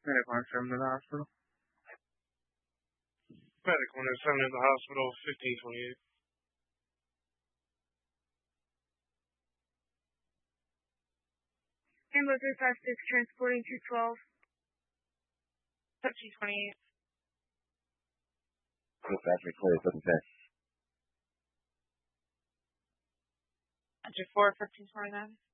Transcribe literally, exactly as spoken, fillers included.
Medic one seven to the hospital. Medic one seven to the hospital, fifteen twenty-eight. Ambo three five six transporting two twelve. thirteen twenty-eight. Traffic clear, seven ten. Entry four, fifteen twenty-nine.